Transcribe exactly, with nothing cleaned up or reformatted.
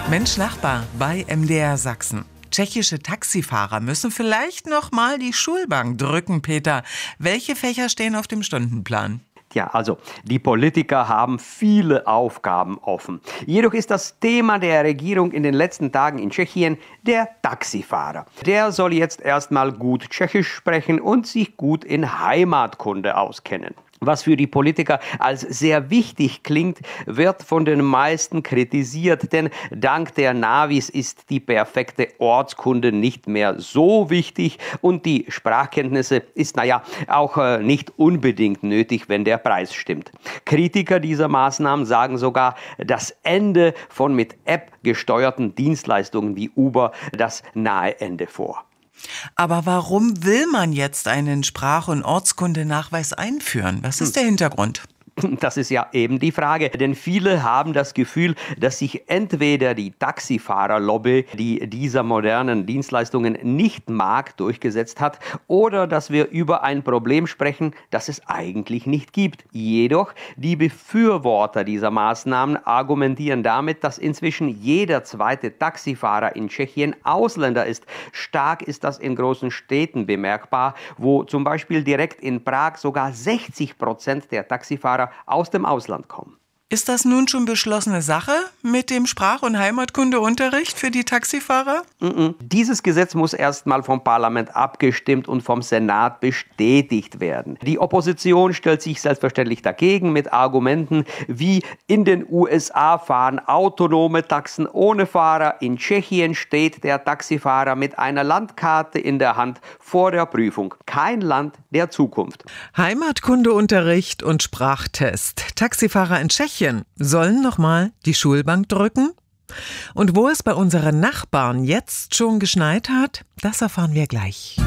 Mensch Nachbar bei M D R Sachsen. Tschechische Taxifahrer müssen vielleicht noch mal die Schulbank drücken, Peter. Welche Fächer stehen auf dem Stundenplan? Ja, also die Politiker haben viele Aufgaben offen. Jedoch ist das Thema der Regierung in den letzten Tagen in Tschechien der Taxifahrer. Der soll jetzt erstmal gut Tschechisch sprechen und sich gut in Heimatkunde auskennen. Was für die Politiker als sehr wichtig klingt, wird von den meisten kritisiert, denn dank der Navis ist die perfekte Ortskunde nicht mehr so wichtig und die Sprachkenntnisse ist, naja, auch äh, nicht unbedingt nötig, wenn der Preis stimmt. Kritiker dieser Maßnahmen sagen sogar, das Ende von mit App gesteuerten Dienstleistungen wie Uber das nahe Ende vor. Aber warum will man jetzt einen Sprach- und Ortskundenachweis einführen? Was ist der Hintergrund? Das ist ja eben die Frage, denn viele haben das Gefühl, dass sich entweder die Taxifahrerlobby, die dieser modernen Dienstleistungen nicht mag, durchgesetzt hat, oder dass wir über ein Problem sprechen, das es eigentlich nicht gibt. Jedoch, die Befürworter dieser Maßnahmen argumentieren damit, dass inzwischen jeder zweite Taxifahrer in Tschechien Ausländer ist. Stark ist das in großen Städten bemerkbar, wo zum Beispiel direkt in Prag sogar sechzig Prozent der Taxifahrer aus dem Ausland kommen. Ist das nun schon beschlossene Sache mit dem Sprach- und Heimatkundeunterricht für die Taxifahrer? Mm-mm. Dieses Gesetz muss erstmal vom Parlament abgestimmt und vom Senat bestätigt werden. Die Opposition stellt sich selbstverständlich dagegen mit Argumenten wie: in den U S A fahren autonome Taxen ohne Fahrer, in Tschechien steht der Taxifahrer mit einer Landkarte in der Hand vor der Prüfung. Kein Land der Zukunft. Heimatkundeunterricht und Sprachtest. Taxifahrer in Tschechien sollen nochmal die Schulbank drücken? Und wo es bei unseren Nachbarn jetzt schon geschneit hat, das erfahren wir gleich.